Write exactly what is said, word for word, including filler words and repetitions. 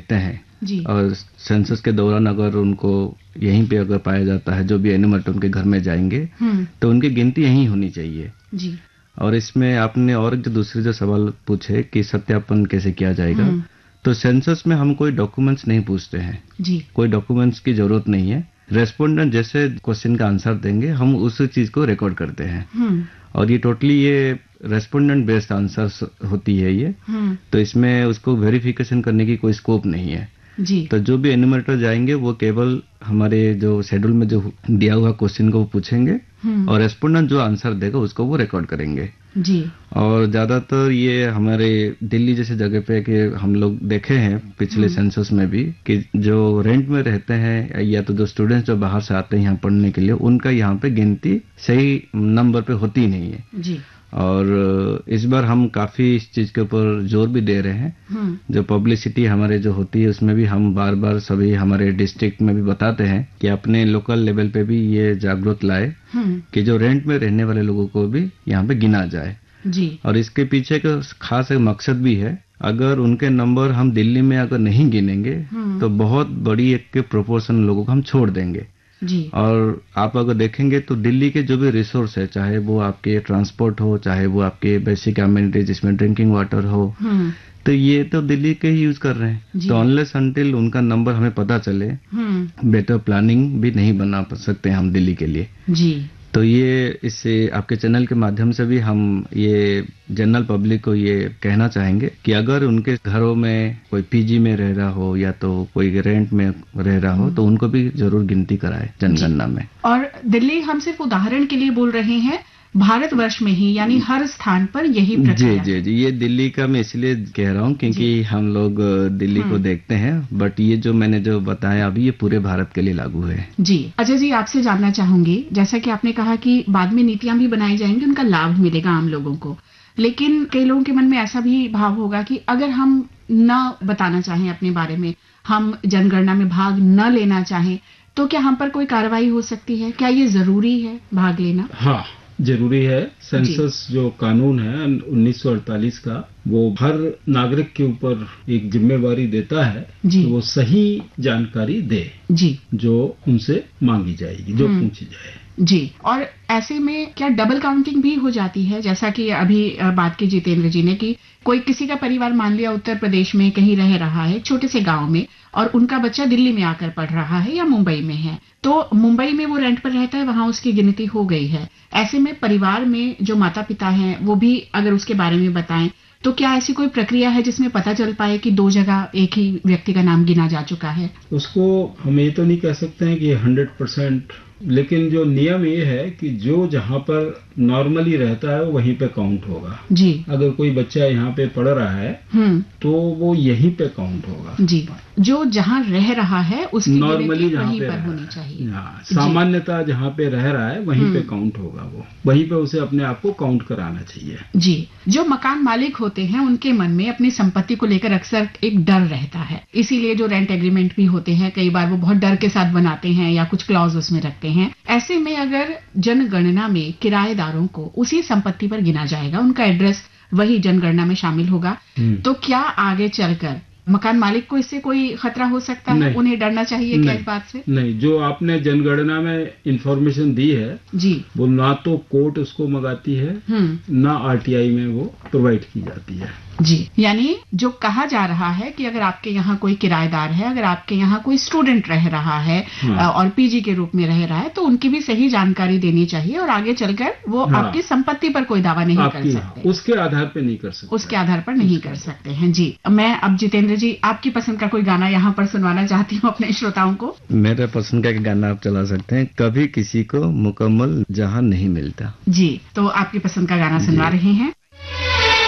देखते हैं जी। और सेंसस के दौरान अगर उनको यहीं पे अगर पाया जाता है, जो भी एनिमल उनके घर में जाएंगे तो उनकी गिनती यहीं होनी चाहिए जी। और इसमें आपने और जो दूसरे जो सवाल पूछे कि सत्यापन कैसे किया जाएगा, तो सेंसस में हम कोई डॉक्यूमेंट्स नहीं पूछते हैं जी। कोई डॉक्यूमेंट्स की जरूरत नहीं है। रेस्पोंडेंट जैसे क्वेश्चन का आंसर देंगे हम उस चीज को रिकॉर्ड करते हैं और ये टोटली ये रेस्पोंडेंट बेस्ड आंसर्स होती है ये, तो इसमें उसको वेरिफिकेशन करने की कोई स्कोप नहीं है जी। तो जो भी एनिमेटर जाएंगे वो केवल हमारे जो शेड्यूल में जो दिया हुआ क्वेश्चन को वो पूछेंगे और रेस्पोंडेंट जो आंसर देगा उसको वो रिकॉर्ड करेंगे जी। और ज्यादातर ये हमारे दिल्ली जैसे जगह पे कि हम लोग देखे हैं पिछले सेंसस में भी कि जो रेंट में रहते हैं या तो जो स्टूडेंट्स जो बाहर से आते हैं यहाँ पढ़ने के लिए, उनका यहाँ पे गिनती सही नंबर पे होती नहीं है जी। और इस बार हम काफी इस चीज के ऊपर जोर भी दे रहे हैं। जो पब्लिसिटी हमारे जो होती है उसमें भी हम बार बार सभी हमारे डिस्ट्रिक्ट में भी बताते हैं कि अपने लोकल लेवल पे भी ये जागरूक लाए कि जो रेंट में रहने वाले लोगों को भी यहाँ पे गिना जाए जी। और इसके पीछे का खास एक मकसद भी है, अगर उनके नंबर हम दिल्ली में अगर नहीं गिनेंगे तो बहुत बड़ी एक के प्रोपोर्शन लोगों को हम छोड़ देंगे जी। और आप अगर देखेंगे तो दिल्ली के जो भी रिसोर्स है, चाहे वो आपके ट्रांसपोर्ट हो, चाहे वो आपके बेसिक एमिनिटीज जिसमें ड्रिंकिंग वाटर हो, तो ये तो दिल्ली के ही यूज कर रहे हैं। तो अनलेस अनटिल उनका नंबर हमें पता चले, बेटर प्लानिंग भी नहीं बना सकते हम दिल्ली के लिए जी। तो ये इससे आपके चैनल के माध्यम से भी हम ये जनरल पब्लिक को ये कहना चाहेंगे कि अगर उनके घरों में कोई पीजी में रह रहा हो या तो कोई रेंट में रह रहा हो तो उनको भी जरूर गिनती कराए जनगणना में। और दिल्ली हम सिर्फ उदाहरण के लिए बोल रहे हैं, भारतवर्ष में ही यानी हर स्थान पर यही प्रक्रिया जी जी जी ये दिल्ली का मैं इसलिए कह रहा हूँ क्योंकि हम लोग दिल्ली को देखते हैं, बट ये जो मैंने जो बताया अभी ये पूरे भारत के लिए लागू है। जी अजय जी, आपसे जानना चाहूंगी, जैसा कि आपने कहा कि बाद में नीतियां भी बनाई जाएंगी, उनका लाभ मिलेगा आम लोगों को, लेकिन कई लोगों के मन में ऐसा भी भाव होगा कि अगर हम न बताना चाहें अपने बारे में, हम जनगणना में भाग न लेना चाहें, तो क्या हम पर कोई कार्रवाई हो सकती है? क्या ये जरूरी है भाग लेना? हाँ जरूरी है। सेंसस जो कानून है उन्नीस सौ अड़तालीस का, वो हर नागरिक के ऊपर एक जिम्मेवारी देता है कि वो सही जानकारी दे जी जो उनसे मांगी जाएगी, जो पूछी जाए जी। और ऐसे में क्या डबल काउंटिंग भी हो जाती है? जैसा कि अभी बात की जितेंद्र जी ने कि कोई किसी का परिवार मान लिया उत्तर प्रदेश में कहीं रह रहा है छोटे से गांव में और उनका बच्चा दिल्ली में आकर पढ़ रहा है या मुंबई में है, तो मुंबई में वो रेंट पर रहता है, वहां उसकी गिनती हो गई है। ऐसे में परिवार में जो माता पिता हैं वो भी अगर उसके बारे में बताएं तो क्या ऐसी कोई प्रक्रिया है जिसमें पता चल पाए कि दो जगह एक ही व्यक्ति का नाम गिना जा चुका है? उसको हम ये तो नहीं कह सकते हैं कि हंड्रेड परसेंट, लेकिन जो नियम ये है कि जो जहाँ पर नॉर्मली रहता है वहीं पे काउंट होगा जी। अगर कोई बच्चा यहाँ पे पढ़ रहा है तो वो यहीं पे काउंट होगा जी। जो जहाँ रह रहा है उसकी नॉर्मली वहीं पर होनी चाहिए। हाँ, सामान्यता जहाँ पे रह रहा है वहीं पे काउंट होगा, वो वहीं पे उसे अपने आप को काउंट कराना चाहिए जी। जो मकान मालिक होते हैं उनके मन में अपनी संपत्ति को लेकर अक्सर एक डर रहता है, इसीलिए जो रेंट एग्रीमेंट भी होते हैं कई बार वो बहुत डर के साथ बनाते हैं या कुछ क्लॉज उसमें रखते हैं। ऐसे में अगर जनगणना में किराएदारों को उसी संपत्ति पर गिना जाएगा, उनका एड्रेस वही जनगणना में शामिल होगा, तो क्या आगे चलकर मकान मालिक को इससे कोई खतरा हो सकता है? उन्हें डरना चाहिए क्या इस बात से? नहीं, जो आपने जनगणना में इंफॉर्मेशन दी है जी, वो ना तो कोर्ट उसको मंगाती है ना आरटीआई में वो प्रोवाइड की जाती है जी। यानी जो कहा जा रहा है कि अगर आपके यहाँ कोई किराएदार है, अगर आपके यहाँ कोई स्टूडेंट रह रहा है हाँ। और पीजी के रूप में रह रहा है, तो उनकी भी सही जानकारी देनी चाहिए और आगे चलकर वो हाँ। आपकी संपत्ति पर कोई दावा नहीं कर सकते, उसके आधार पर नहीं कर सकते, उसके आधार पर नहीं कर सकते हैं जी। मैं अब जितेंद्र जी आपकी पसंद का कोई गाना यहाँ पर सुनवाना चाहती हूँ अपने श्रोताओं को। मेरे पसंद का गाना आप चला सकते हैं, कभी किसी को मुकम्मल जहां नहीं मिलता। जी, तो आपकी पसंद का गाना सुनवा रहे हैं।